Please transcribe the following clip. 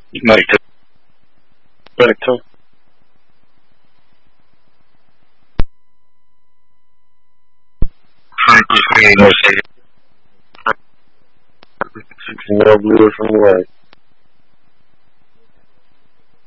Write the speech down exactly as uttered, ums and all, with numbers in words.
Perfetto. Perfetto. Freaky, freaky, no, say. More blue from what?